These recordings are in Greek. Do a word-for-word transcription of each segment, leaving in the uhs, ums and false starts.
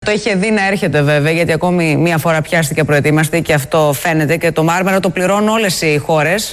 Το είχε δει να έρχεται βέβαια, γιατί ακόμη μία φορά πιάστηκε προετοίμαστη και αυτό φαίνεται, και το μάρμαρο το πληρώνουν όλες οι χώρες.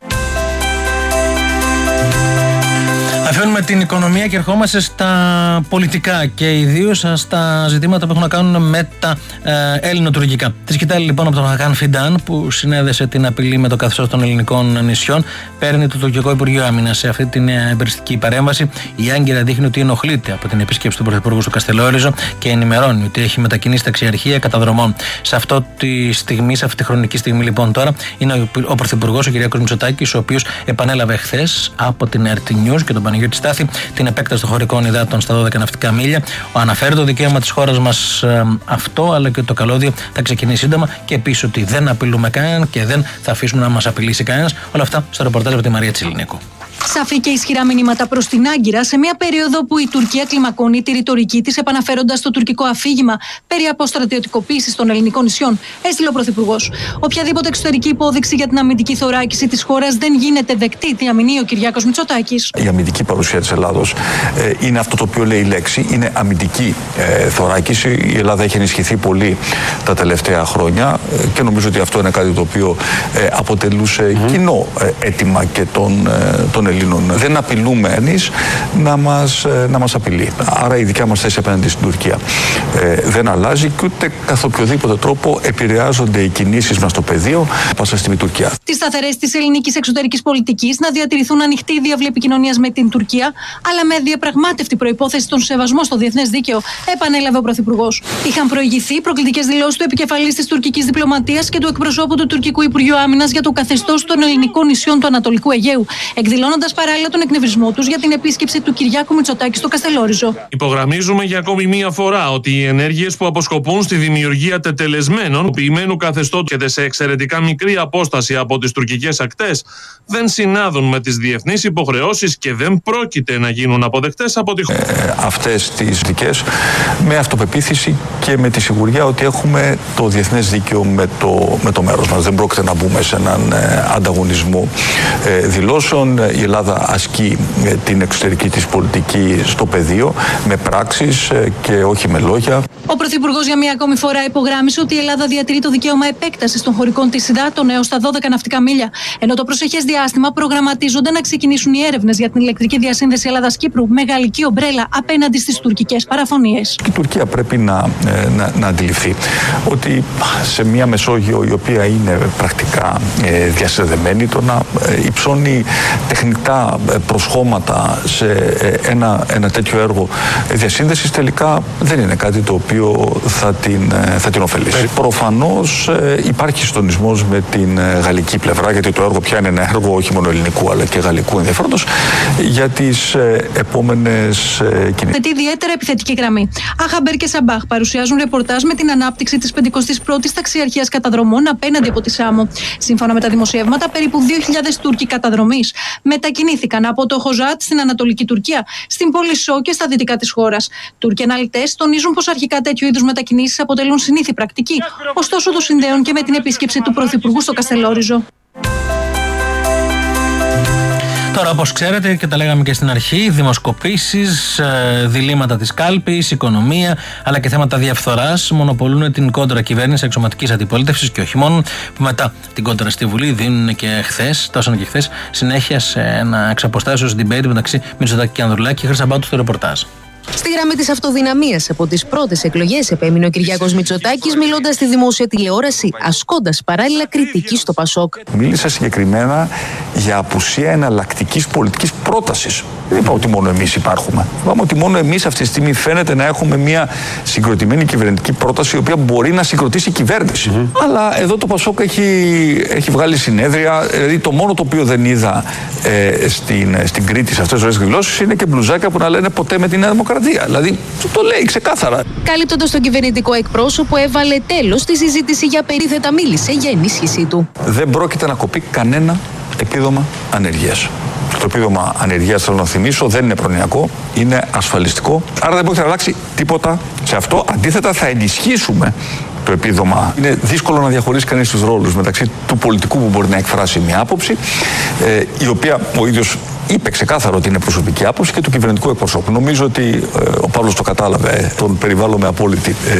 Αφήνουμε την οικονομία και ερχόμαστε στα πολιτικά και ιδίως στα ζητήματα που έχουν να κάνουν με τα ε, ελληνοτουρκικά. Τη σκητάλη λοιπόν από τον Χακάν Φιντάν, που συνέδεσε την απειλή με το καθεστώς των ελληνικών νησιών, παίρνει το τουρκικό Υπουργείο Άμυνας σε αυτή την εμπεριστική παρέμβαση. Η Άγκυρα δείχνει ότι ενοχλείται από την επίσκεψη του Πρωθυπουργού στο Καστελόριζο και ενημερώνει ότι έχει μετακινήσει ταξιαρχία καταδρομών. Σε αυτή τη στιγμή, σε αυτή τη χρονική στιγμή λοιπόν τώρα, είναι ο Πρωθυπουργός, ο Κυριάκος Μητσοτάκης, ο οποίος επανέλαβε χθες από την αρ τι News και τον Παναγιώτη Στάθη την επέκταση των χωρικών υδάτων στα δώδεκα ναυτικά μίλια. Αναφέρει το δικαίωμα της χώρας μας ε, αυτό, αλλά και το καλώδιο θα ξεκινήσει σύντομα, και επίσης ότι δεν απειλούμε κανέναν και δεν θα αφήσουμε να μας απειλήσει κανένας. Όλα αυτά στο ρεπορτάζ από τη Μαρία Τσιλινίκου. Σαφή και ισχυρά μηνύματα προς την Άγκυρα σε μια περίοδο που η Τουρκία κλιμακώνει τη ρητορική της, επαναφέροντας το τουρκικό αφήγημα περί αποστρατιωτικοποίησης των ελληνικών νησιών, έστειλε ο Πρωθυπουργός. Οποιαδήποτε εξωτερική υπόδειξη για την αμυντική θωράκιση της χώρας δεν γίνεται δεκτή, διαμηνύει ο Κυριάκος Μητσοτάκης. Η αμυντική παρουσία της Ελλάδος ε, είναι αυτό το οποίο λέει η λέξη, είναι αμυντική ε, θωράκιση. Η Ελλάδα έχει ενισχυθεί πολύ τα τελευταία χρόνια ε, και νομίζω ότι αυτό είναι κάτι το οποίο ε, αποτελούσε mm-hmm. κοινό ε, αίτημα και των, ε, των Ελλήνων. Δεν απειλούμε εμείς να μας, να μας απειλεί. Άρα η δικιά μας θέση απέναντι στην Τουρκία ε, δεν αλλάζει, και ούτε καθ' οποιοδήποτε τρόπο επηρεάζονται οι κινήσεις μας στο πεδίο πάσα στιγμή Τουρκία. Τις σταθερές της ελληνικής εξωτερικής πολιτικής να διατηρηθούν ανοιχτή η διάβλη επικοινωνίας με την Τουρκία, αλλά με διαπραγμάτευτη προϋπόθεση τον σεβασμό στο διεθνές δίκαιο, επανέλαβε ο Πρωθυπουργός. Είχαν προηγηθεί προκλητικές δηλώσεις του επικεφαλής της τουρκικής διπλωματίας και του εκπροσώπου του τουρκικού Υπουργείου Άμυνας για το καθεστώς των ελληνικών νησιών του Ανατολικού Αιγαίου, εκδηλώνοντας παράλληλα τον εκνευρισμό τους για την επίσκεψη του Κυριάκου Μητσοτάκη στο Καστελόριζο. Υπογραμμίζουμε για ακόμη μία φορά ότι οι ενέργειες που αποσκοπούν στη δημιουργία τετελεσμένων ποιημένου καθεστώτου και σε εξαιρετικά μικρή απόσταση από τις τουρκικές ακτές δεν συνάδουν με τις διεθνείς υποχρεώσεις και δεν πρόκειται να γίνουν αποδεκτές από τη χώρα. Ε, αυτές τις δικές με αυτοπεποίθηση και με τη σιγουριά ότι έχουμε το διεθνές δίκαιο με το, με το μέρος μας. Δεν πρόκειται να μπούμε σε έναν ε, ανταγωνισμό ε, δηλώσεων. Η Ελλάδα ασκεί ε, την εξωτερική της πολιτική στο πεδίο με πράξεις ε, και όχι με λόγια. Ο Πρωθυπουργός για μία ακόμη φορά υπογράμμισε ότι η Ελλάδα διατηρεί το δικαίωμα επέκτασης των χωρικών της υδάτων έως τα δώδεκα ναυτικά μίλια, ενώ το προσεχές διάστημα προγραμματίζονται να ξεκινήσουν οι έρευνες για την ηλεκτρική διασύνδεση Ελλάδας-Κύπρου με γαλλική ομπρέλα απέναντι στις τουρκικές παραφωνίες. Η Τουρκία πρέπει να, να, να αντιληφθεί ότι σε μια Μεσόγειο η οποία είναι πρακτικά ε, διασυνδεμένη, το να ε, υψώνει τεχνητά προσχώματα σε ε, ένα, ένα τέτοιο έργο διασύνδεσης τελικά δεν είναι κάτι το οποίο θα την, θα την ωφελήσει. Προφανώς ε, υπάρχει συντονισμός με την ε, γαλλική πλευρά, γιατί το έργο πια είναι ένα έργο όχι μόνο ελληνικού αλλά και γαλλικού ενδιαφέροντος για τις ε, επόμενες ε, κινήσεις. Με τη ιδιαίτερα επιθετική γραμμή. Αχαμπέρ και Σαμπάχ παρουσιάζουν ρεπορτάζ με την ανάπτυξη της πενηκοστής πρώτης ταξιαρχίας καταδρομών απέναντι από τη Σάμο. Σύμφωνα με τα δημοσιεύματα, περίπου δύο χιλιάδες Τούρκοι καταδρομής μετακινήθηκαν από το Χοζάτ στην Ανατολική Τουρκία, στην πόλη Σό και στα δυτικά της χώρας. Τούρκοι αναλυτές τονίζουν πως αρχικά τέτοιου είδους μετακινήσεις αποτελούν συνήθη πρακτική, ωστόσο το συνδέουν και με την επίσκεψη του Πρωθυπουργού στο Καστελόριζο. Τώρα, όπως ξέρετε και τα λέγαμε και στην αρχή, δημοσκοπήσεις, διλήμματα της κάλπης, οικονομία, αλλά και θέματα διαφθοράς μονοπολούν την κόντρα κυβέρνηση εξωματικής αντιπολίτευσης και όχι μόνο, που μετά την κόντρα στη Βουλή δίνουν και χθες, δώσαν και χθες, συνέχεια σε ένα εξαποστάσεως debate μεταξύ Μητσοτάκη και Ανδρουλάκη. Χρυσαμπάτου στο ρεπορτάζ. Στη γραμμή της αυτοδυναμίας από τις πρώτες εκλογές επέμεινε ο Κυριάκος Μητσοτάκης, μιλώντας στη δημόσια τηλεόραση, ασκώντας παράλληλα κριτική στο Πασόκ. Μίλησα συγκεκριμένα για απουσία εναλλακτικής πολιτικής πρότασης. Δεν είπα ότι μόνο εμείς υπάρχουμε. Είπαμε ότι μόνο εμείς αυτή τη στιγμή φαίνεται να έχουμε μια συγκροτημένη κυβερνητική πρόταση, η οποία μπορεί να συγκροτήσει κυβέρνηση. Mm-hmm. Αλλά εδώ το Πασόκ έχει, έχει βγάλει συνέδρια. Δηλαδή το μόνο το οποίο δεν είδα ε, στην, στην Κρήτη σε αυτές τις δηλώσεις είναι και μπλουζάκια που να λένε ποτέ με τη Νέα Δημοκρατία. Δηλαδή το λέει ξεκάθαρα. Καλύπτοντας τον κυβερνητικό εκπρόσωπο, έβαλε τέλος στη συζήτηση για περίθετα, μίλησε για ενίσχυσή του. Δεν πρόκειται να κοπεί κανένα επίδομα ανεργίας. Το επίδομα ανεργίας, θέλω να θυμίσω, δεν είναι προνοιακό, είναι ασφαλιστικό. Άρα δεν πρόκειται να αλλάξει τίποτα σε αυτό. Αντίθετα, θα ενισχύσουμε το επίδομα. Είναι δύσκολο να διαχωρίσει κανείς τους ρόλους μεταξύ του πολιτικού που μπορεί να εκφράσει μια άποψη, ε, η οποία ο ίδιος είπε ξεκάθαρο ότι είναι προσωπική άποψη, και του κυβερνητικού εκπροσώπου. Νομίζω ότι ε, ο Παύλος το κατάλαβε, τον περιβάλλω με απόλυτη ε,